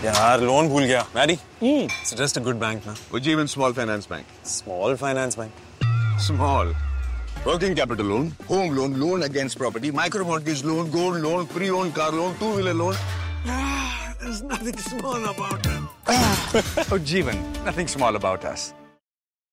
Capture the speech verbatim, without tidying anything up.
यार लोन भूल गया Mary suggest a good bank ना Ujjivan Small Finance Bank. Small finance bank Small. Working capital loan, home loan, loan against property, micro mortgage loan, gold loan, pre-owned car loan, two-wheeler loan. There's nothing small about it. Oh, Jeevan, nothing small about us.